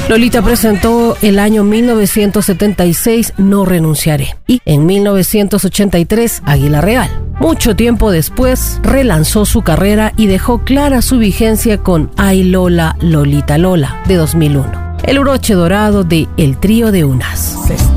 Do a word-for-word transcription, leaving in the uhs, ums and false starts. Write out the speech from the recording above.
Lolita presentó el año mil novecientos setenta y seis No renunciaré y en mil novecientos ochenta y tres Águila Real. Mucho tiempo después relanzó su carrera y dejó clara su vigencia con Ay Lola, Lolita Lola de dos mil uno, el broche dorado de El Trío de Unas.